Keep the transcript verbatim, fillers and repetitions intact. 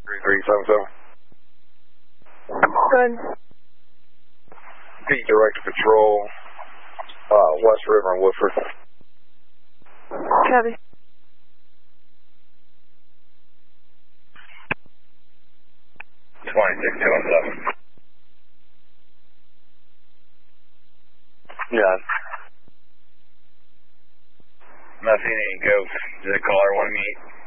three three seven seven. Good. Pete directed patrol, uh, West River and Woodford. Copy. twenty-six two one seven. Yeah. Not seeing any ghosts. Does the caller want to meet?